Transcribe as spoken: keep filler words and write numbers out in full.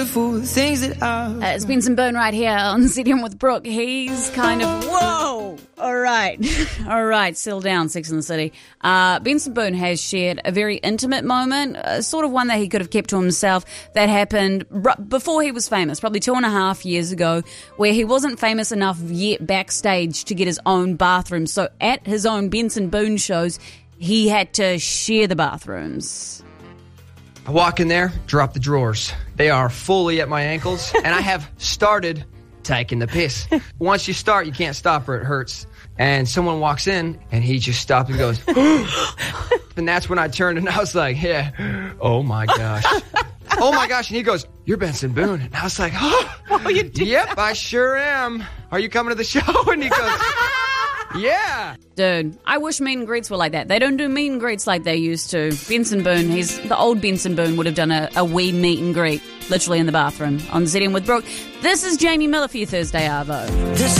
Things that are... Uh, it's Benson Boone right here on Z D M with Brooke. He's kind of, whoa, all right, all right, settle down, Sex and the City. Uh, Benson Boone has shared a very intimate moment, uh, sort of one that he could have kept to himself, that happened r- before he was famous, probably two and a half years ago, where he wasn't famous enough yet backstage to get his own bathroom. So at his own Benson Boone shows, he had to share the bathrooms. I walk in there, drop the drawers. They are fully at my ankles, and I have started taking the piss. Once you start, you can't stop or it hurts. And someone walks in, and he just stopped and goes, and that's when I turned, and I was like, yeah, oh my gosh. Oh my gosh. And he goes, you're Benson Boone. And I was like, oh, oh you did yep, that. I sure am. Are you coming to the show? And he goes, yeah. Dude, I wish meet and greets were like that. They don't do meet and greets like they used to. Benson Boone, he's the old Benson Boone would have done a, a wee meet and greet, literally in the bathroom on Z D M with Brooke. This is Jamie Miller for your Thursday Arvo. This